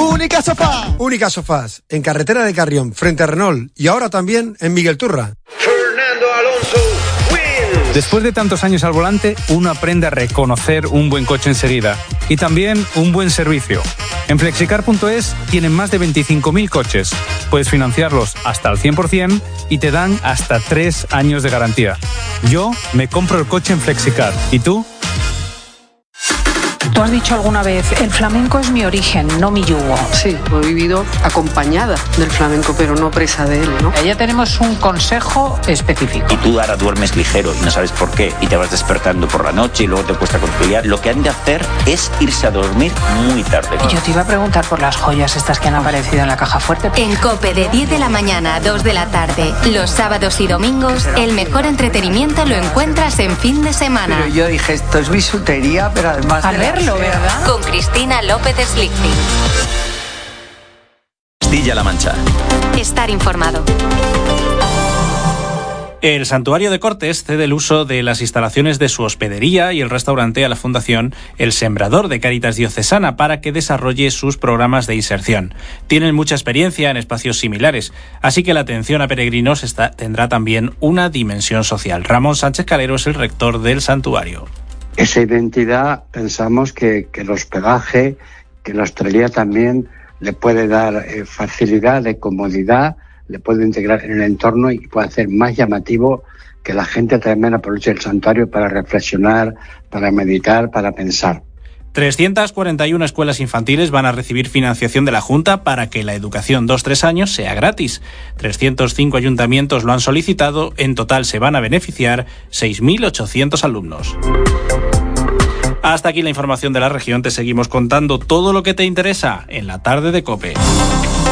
Única Sofá. Única Sofás, en carretera de Carrión, frente a Renault, y ahora también en Miguel Turra. Fernando Alonso wins. Después de tantos años al volante, uno aprende a reconocer un buen coche enseguida y también un buen servicio. En Flexicar.es tienen más de 25.000 coches. Puedes financiarlos hasta al 100% y te dan hasta 3 años de garantía. Yo me compro el coche en Flexicar. ¿Y tú? Tú has dicho alguna vez, el flamenco es mi origen, no mi yugo. Sí, he vivido acompañada del flamenco, pero no presa de él, ¿no? Ya tenemos un consejo específico. Y tú ahora duermes ligero y no sabes por qué, y te vas despertando por la noche y luego te cuesta conciliar. Lo que han de hacer es irse a dormir muy tarde. Yo te iba a preguntar por las joyas estas que han aparecido en la caja fuerte. En COPE de 10 de la mañana a 2 de la tarde, los sábados y domingos, el mejor entretenimiento lo encuentras en fin de semana. Pero yo dije, esto es bisutería, pero además... A verlo, ¿verdad? Con Cristina López Slichting. Castilla-La Mancha. Estar informado. El Santuario de Cortes cede el uso de las instalaciones de su hospedería y el restaurante a la Fundación El Sembrador de Cáritas Diocesana para que desarrolle sus programas de inserción. Tienen mucha experiencia en espacios similares, así que la atención a peregrinos tendrá también una dimensión social. Ramón Sánchez Calero es el rector del santuario. Esa identidad pensamos que el hospedaje, que la hostelería también le puede dar facilidad de comodidad, le puede integrar en el entorno y puede hacer más llamativo que la gente también aproveche el santuario para reflexionar, para meditar, para pensar. 341 escuelas infantiles van a recibir financiación de la Junta para que la educación 2-3 años sea gratis. 305 ayuntamientos lo han solicitado. En total se van a beneficiar 6.800 alumnos. Hasta aquí la información de la región. Te seguimos contando todo lo que te interesa en la tarde de COPE.